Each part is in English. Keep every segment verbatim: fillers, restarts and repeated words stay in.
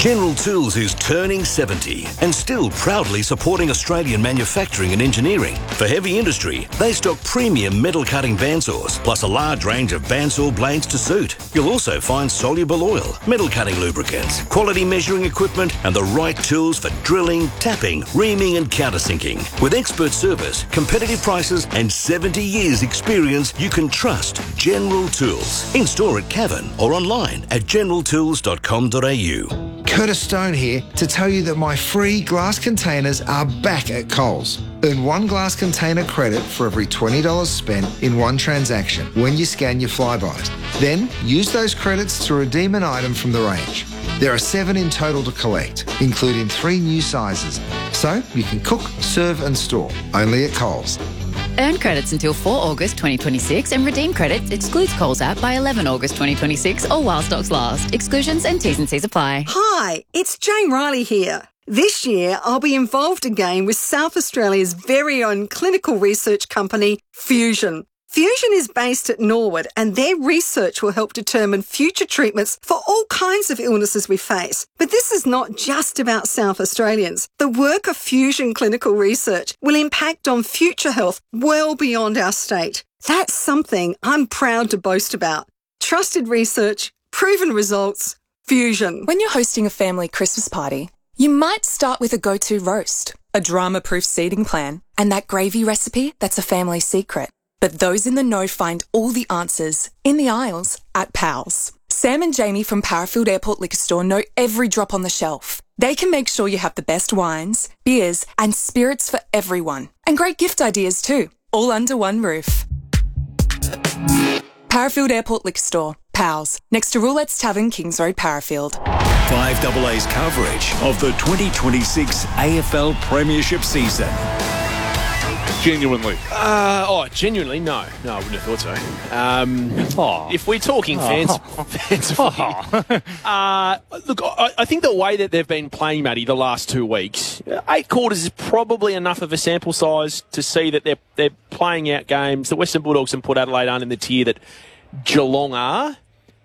General Tools is turning seventy and still proudly supporting Australian manufacturing and engineering. For heavy industry, they stock premium metal cutting bandsaws, plus a large range of bandsaw blades to suit. You'll also find soluble oil, metal cutting lubricants, quality measuring equipment, and the right tools for drilling, tapping, reaming, and countersinking. With expert service, competitive prices, and seventy years experience, you can trust General Tools. In store at Cavan or online at general tools dot com dot a u. Curtis Stone here to tell you that my free glass containers are back at Coles. Earn one glass container credit for every twenty dollars spent in one transaction when you scan your Flybuys. Then use those credits to redeem an item from the range. There are seven in total to collect, including three new sizes. So you can cook, serve and store, only at Coles. Earn credits until the fourth of August twenty twenty-six and redeem credits excludes Coles app by the eleventh of August twenty twenty-six or while stocks last. Exclusions and T's and C's apply. Hi, it's Jane Riley here. This year, I'll be involved again with South Australia's very own clinical research company, Fusion. Fusion is based at Norwood and their research will help determine future treatments for all kinds of illnesses we face. But this is not just about South Australians. The work of Fusion Clinical Research will impact on future health well beyond our state. That's something I'm proud to boast about. Trusted research, proven results, Fusion. When you're hosting a family Christmas party, you might start with a go-to roast, a drama-proof seating plan, and that gravy recipe that's a family secret. But those in the know find all the answers in the aisles at Pals. Sam and Jamie from Parafield Airport Liquor Store know every drop on the shelf. They can make sure you have the best wines, beers, and spirits for everyone. And great gift ideas too, all under one roof. Parafield Airport Liquor Store, Pals, next to Roulette's Tavern, Kings Road, Parafield. five A A's coverage of the twenty twenty-six A F L Premiership season. Genuinely. Uh, oh, genuinely? No. No, I wouldn't have thought so. Um, oh. If we're talking fans, oh. fancifully, oh. uh, look, I, I think the way that they've been playing, Matty, the last two weeks, eight quarters is probably enough of a sample size to see that they're they're playing out games. The Western Bulldogs and Port Adelaide aren't in the tier that Geelong are.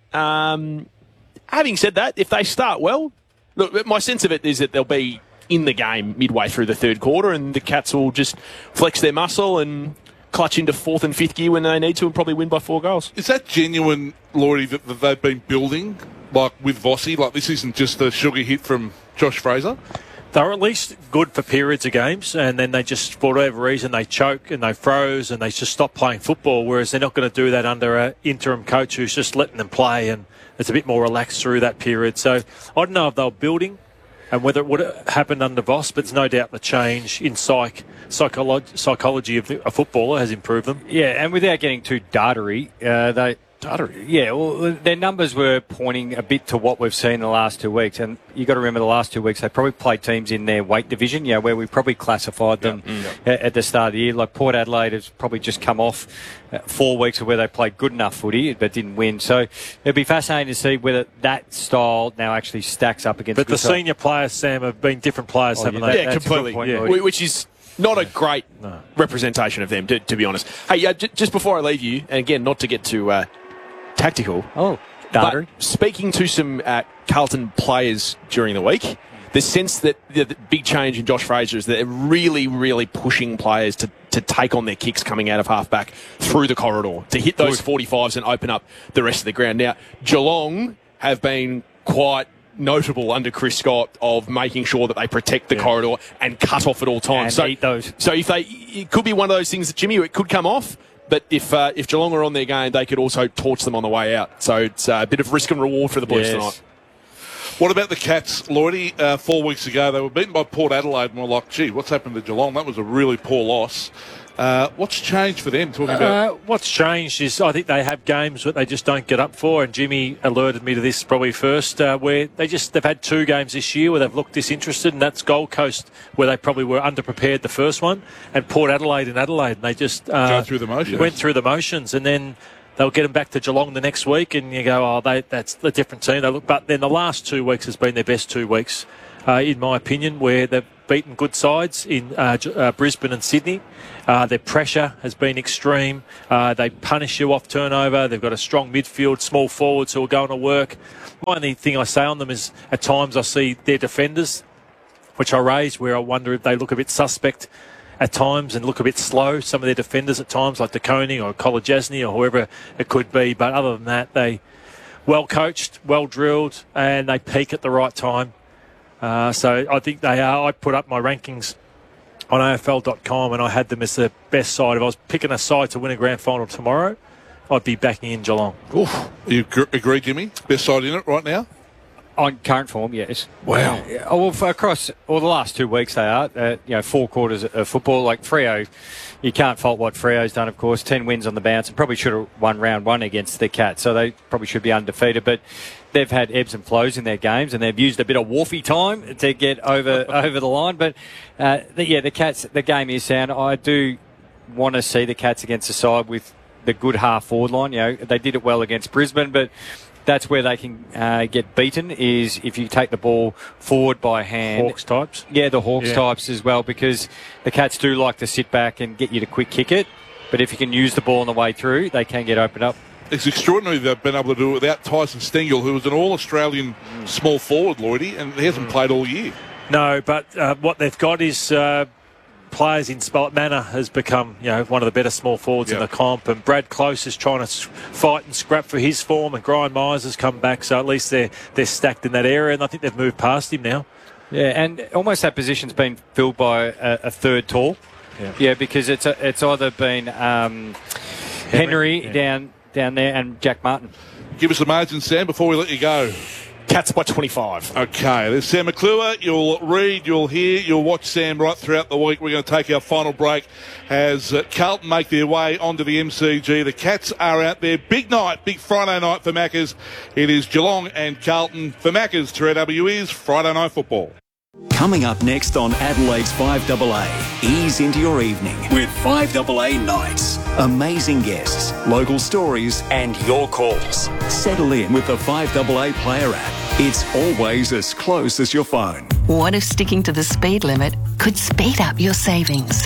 Um, having said that, if they start well, look, my sense of it is that they'll be in the game midway through the third quarter and the Cats will just flex their muscle and clutch into fourth and fifth gear when they need to and probably win by four goals. Is that genuine, Laurie, that, that they've been building, like with Vossi? Like this isn't just a sugar hit from Josh Fraser? They're at least good for periods of games, and then they just, for whatever reason, they choke and they froze and they just stop playing football, whereas they're not going to do that under an interim coach who's just letting them play and it's a bit more relaxed through that period. So I don't know if they were building and whether it would have happened under Voss, but it's no doubt the change in psych, psycholo- psychology of the, a footballer has improved them. Yeah, and without getting too data-y, uh, they... Data-y? Yeah, well, their numbers were pointing a bit to what we've seen in the last two weeks, and you've got to remember the last two weeks, they probably played teams in their weight division, you know, where we probably classified them yeah, mm, yeah. at the start of the year. Like Port Adelaide has probably just come off four weeks of where they played good enough footy but didn't win. So it'll be fascinating to see whether that style now actually stacks up against... But the side. Senior players, Sam, have been different players, oh, haven't yeah, they? Yeah, completely. Point, yeah. Which is not a great no. representation of them, to, to be honest. Hey, uh, j- just before I leave you, and again, not to get too uh, tactical. Oh, data. But speaking to some uh, Carlton players during the week, the sense that the, the big change in Josh Fraser is that they're really, really pushing players to, to take on their kicks coming out of half-back through the corridor, to hit those Good. forty-fives and open up the rest of the ground. Now, Geelong have been quite notable under Chris Scott of making sure that they protect the yeah. corridor and cut off at all times. And so, eat those. So if they, it could be one of those things that, Jimmy, it could come off. But if uh, if Geelong are on their game, they could also torch them on the way out. So it's uh, a bit of risk and reward for the Blues yes. tonight. What about the Cats, Lloydie? Uh, four weeks ago, they were beaten by Port Adelaide, and we're like, gee, what's happened to Geelong? That was a really poor loss. Uh, what's changed for them? Talking about uh, what's changed is I think they have games that they just don't get up for, and Jimmy alerted me to this probably first, uh, where they just they've had two games this year where they've looked disinterested, and that's Gold Coast where they probably were underprepared the first one, and Port Adelaide and Adelaide, and they just uh, go through the motions. Went through the motions, and then they'll get them back to Geelong the next week, and you go, oh, they, that's a different team. They look, but then the last two weeks has been their best two weeks, uh, in my opinion, where they've beaten good sides in uh, uh, Brisbane and Sydney. Uh, their pressure has been extreme. Uh, they punish you off turnover. They've got a strong midfield, small forwards who are going to work. My only thing I say on them is at times I see their defenders, which I raised, where I wonder if they look a bit suspect at times and look a bit slow. Some of their defenders at times, like De Koning or Kolodjasny or whoever it could be. But other than that, they well coached, well drilled, and they peak at the right time. Uh, so I think they are. I put up my rankings on A F L dot com and I had them as the best side. If I was picking a side to win a grand final tomorrow, I'd be backing in Geelong. Oof. You agree, Jimmy? Best side in it right now? On current form, yes. Wow. Uh, well, for across all the last two weeks, they are. Uh, you know, four quarters of football. Like Freo, you can't fault what Freo's done, of course. Ten wins on the bounce, and probably should have won round one against the Cats. So they probably should be undefeated. But they've had ebbs and flows in their games, and they've used a bit of Wolfie time to get over over the line. But uh, the, yeah, the Cats, the game is sound. I do want to see the Cats against a side with the good half forward line. You know, they did it well against Brisbane, but that's where they can uh, get beaten, is if you take the ball forward by hand. Hawks types? Yeah, the Hawks yeah. types as well, because the Cats do like to sit back and get you to quick kick it. But if you can use the ball on the way through, they can get opened up. It's extraordinary they've been able to do it without Tyson Stengel, who was an all-Australian mm. small forward, Lloydie, and he hasn't mm. played all year. No, but uh, what they've got is... Uh, players in Spot Manor has become, you know, one of the better small forwards yep. in the comp, and Brad Close is trying to fight and scrap for his form, and Brian Myers has come back, so at least they're they're stacked in that area, and I think they've moved past him now. Yeah, and almost that position's been filled by a, a third tall. Yeah. yeah, because it's a, it's either been um, Henry, Henry yeah. down down there and Jack Martin. Give us the margin, Sam, before we let you go. Cats by twenty-five. Okay, there's Sam McClure. You'll read, you'll hear, you'll watch Sam right throughout the week. We're going to take our final break as uh, Carlton make their way onto the M C G. The Cats are out there. Big night, big Friday night for Maccas. It is Geelong and Carlton for Maccas. two A W is Friday Night Football. Coming up next on Adelaide's five A A, ease into your evening with five A A Nights. Amazing guests, local stories and your calls. Settle in with the five A A Player app. It's always as close as your phone. What if sticking to the speed limit could speed up your savings?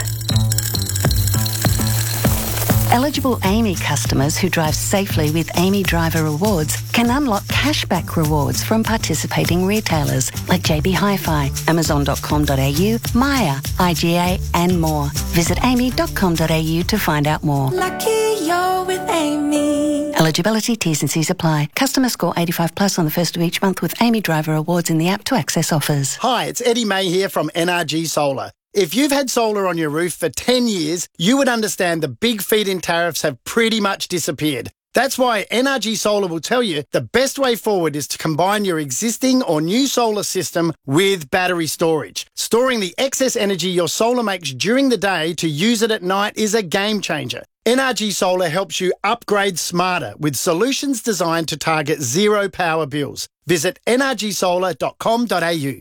Eligible Amy customers who drive safely with Amy Driver Rewards can unlock cashback rewards from participating retailers like J B Hi-Fi, Amazon dot com dot A U, Maya, I G A and more. Visit amy dot com dot A U to find out more. Lucky you're with Amy. Eligibility, T's and C's apply. Customer score eighty-five plus on the first of each month with Amy Driver Rewards in the app to access offers. Hi, it's Eddie May here from N R G Solar. If you've had solar on your roof for ten years, you would understand the big feed-in tariffs have pretty much disappeared. That's why N R G Solar will tell you the best way forward is to combine your existing or new solar system with battery storage. Storing the excess energy your solar makes during the day to use it at night is a game changer. N R G Solar helps you upgrade smarter with solutions designed to target zero power bills. Visit N R G solar dot com dot A U.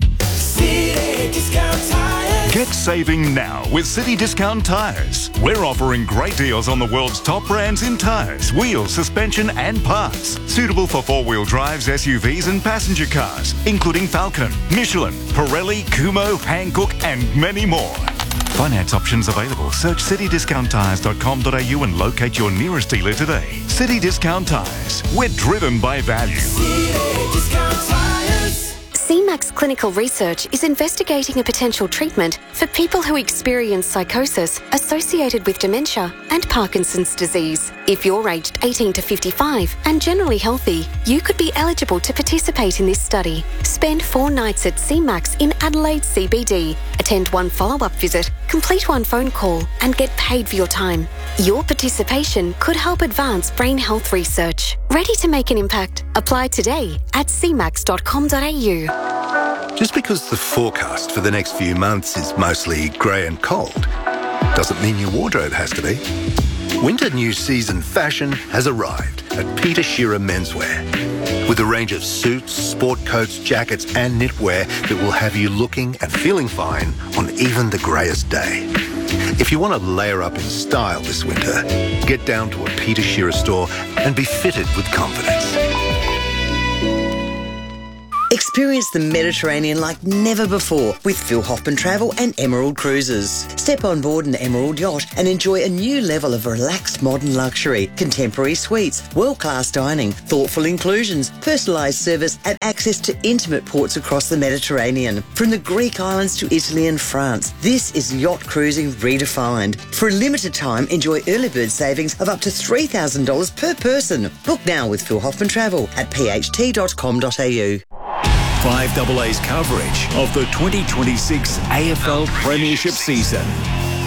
Get saving now with City Discount Tyres. We're offering great deals on the world's top brands in tyres, wheels, suspension and parts. Suitable for four-wheel drives, S U Vs and passenger cars, including Falcon, Michelin, Pirelli, Kumho, Hankook and many more. Finance options available. Search city discount tyres dot com dot A U and locate your nearest dealer today. City Discount Tyres. We're driven by value. City Discount Tyres. C MAX Clinical Research is investigating a potential treatment for people who experience psychosis associated with dementia and Parkinson's disease. If you're aged eighteen to fifty-five and generally healthy, you could be eligible to participate in this study. Spend four nights at C MAX in Adelaide C B D, attend one follow-up visit, complete one phone call and get paid for your time. Your participation could help advance brain health research. Ready to make an impact? Apply today at c max dot com dot A U. Just because the forecast for the next few months is mostly grey and cold, doesn't mean your wardrobe has to be. Winter new season fashion has arrived at Peter Shearer Menswear. With a range of suits, sport coats, jackets and knitwear that will have you looking and feeling fine on even the greyest day. If you want to layer up in style this winter, get down to a Peter Shearer store and be fitted with confidence. Experience the Mediterranean like never before with Phil Hoffman Travel and Emerald Cruises. Step on board an Emerald yacht and enjoy a new level of relaxed modern luxury, contemporary suites, world-class dining, thoughtful inclusions, personalised service and access to intimate ports across the Mediterranean. From the Greek islands to Italy and France, this is yacht cruising redefined. For a limited time, enjoy early bird savings of up to three thousand dollars per person. Book now with Phil Hoffman Travel at p h t dot com dot a u. five A A's coverage of the twenty twenty-six A F L Premiership season.